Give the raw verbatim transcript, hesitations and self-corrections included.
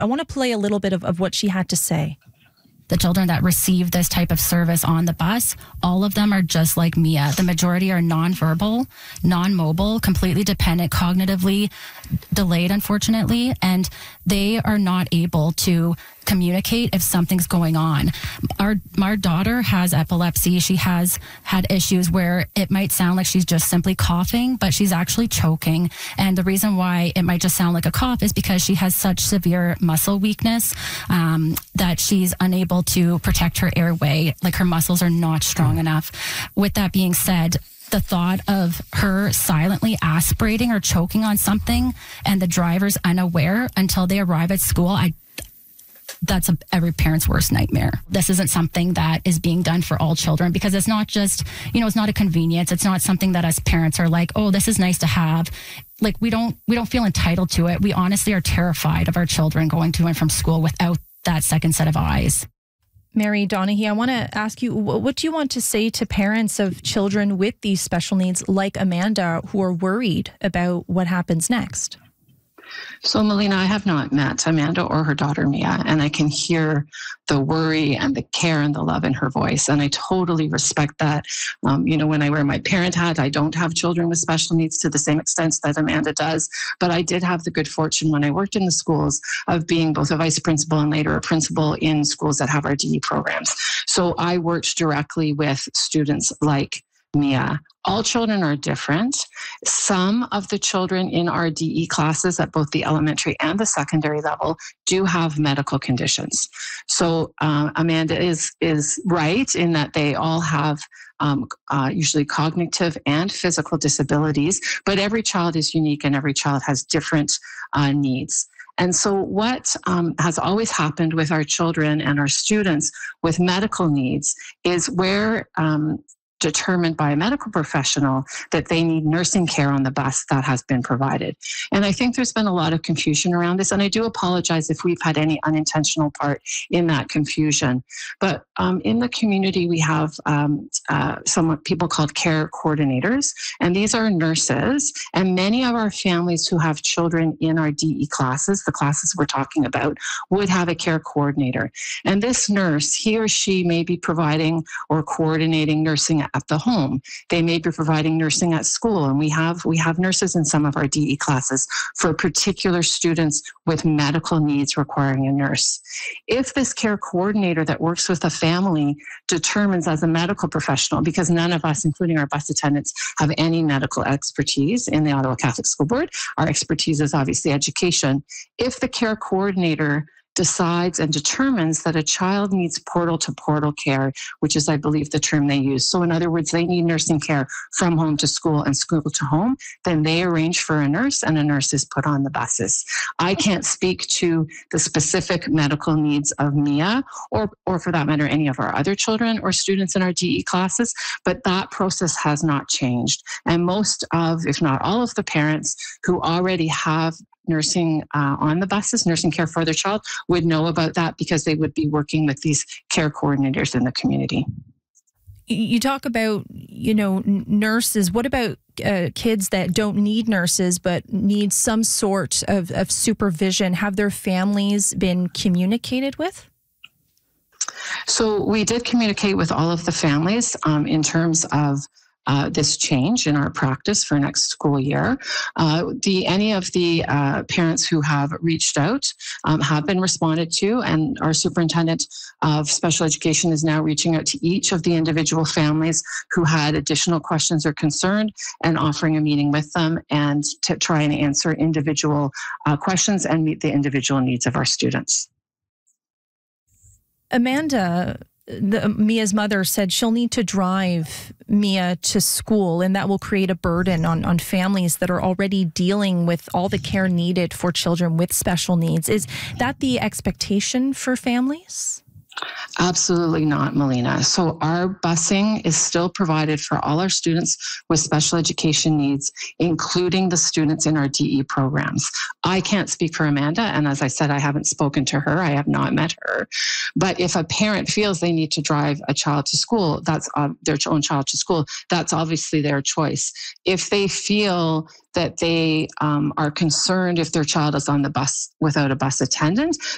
I want to play a little bit of, of what she had to say. The children that receive this type of service on the bus, all of them are just like Mia. The majority are nonverbal, non-mobile, completely dependent, cognitively delayed, unfortunately, and they are not able to communicate if something's going on. Our our daughter has epilepsy. She has had issues where it might sound like she's just simply coughing, but she's actually choking. And the reason why it might just sound like a cough is because she has such severe muscle weakness um, that she's unable to protect her airway. Like her muscles are not strong enough. With that being said, the thought of her silently aspirating or choking on something and the driver's unaware until they arrive at school, I that's a, every parent's worst nightmare. This isn't something that is being done for all children, because it's not just, you know, it's not a convenience. It's not something that us parents are like, oh, this is nice to have. Like we don't, we don't feel entitled to it. We honestly are terrified of our children going to and from school without that second set of eyes. Mary Donaghy, I want to ask you, what do you want to say to parents of children with these special needs like Amanda who are worried about what happens next? So, Melina, I have not met Amanda or her daughter, Mia, and I can hear the worry and the care and the love in her voice, and I totally respect that. Um, you know, when I wear my parent hat, I don't have children with special needs to the same extent that Amanda does, but I did have the good fortune when I worked in the schools of being both a vice principal and later a principal in schools that have our D E programs. So I worked directly with students like Mia. All children are different. Some of the children in our D E classes at both the elementary and the secondary level do have medical conditions. So uh, Amanda is is right in that they all have um, uh, usually cognitive and physical disabilities, but every child is unique and every child has different uh, needs. And so what um, has always happened with our children and our students with medical needs is where um, determined by a medical professional that they need nursing care on the bus, that has been provided. And I think there's been a lot of confusion around this, and I do apologize if we've had any unintentional part in that confusion. But um, in the community, we have um, uh, some people called care coordinators, and these are nurses, and many of our families who have children in our D E classes, the classes we're talking about, would have a care coordinator. And this nurse, he or she may be providing or coordinating nursing at the home. They may be providing nursing at school, and we have we have nurses in some of our D E classes for particular students with medical needs requiring a nurse. If this care coordinator that works with a family determines as a medical professional, because none of us, including our bus attendants, have any medical expertise in the Ottawa Catholic School Board, our expertise is obviously education. If the care coordinator decides and determines that a child needs portal-to-portal care, which is, I believe, the term they use. So in other words, they need nursing care from home to school and school to home, then they arrange for a nurse and a nurse is put on the buses. I can't speak to the specific medical needs of Mia or, or for that matter, any of our other children or students in our D E classes, but that process has not changed. And most of, if not all of the parents who already have nursing uh, on the buses, nursing care for their child, would know about that because they would be working with these care coordinators in the community. You talk about, you know, nurses. What about uh, kids that don't need nurses but need some sort of, of supervision? Have their families been communicated with? So we did communicate with all of the families um, in terms of Uh, this change in our practice for next school year. Uh, the any of the uh, parents who have reached out um, have been responded to, and our superintendent of special education is now reaching out to each of the individual families who had additional questions or concern and offering a meeting with them and to try and answer individual uh, questions and meet the individual needs of our students. Amanda, The, Mia's mother said she'll need to drive Mia to school, and that will create a burden on, on families that are already dealing with all the care needed for children with special needs. Is that the expectation for families? Absolutely not, Melina. So our busing is still provided for all our students with special education needs, including the students in our D E programs. I can't speak for Amanda, and as I said, I haven't spoken to her. I have not met her. But if a parent feels they need to drive a child to school, that's uh, their own child to school, that's obviously their choice. If they feel that they um, are concerned if their child is on the bus without a bus attendant,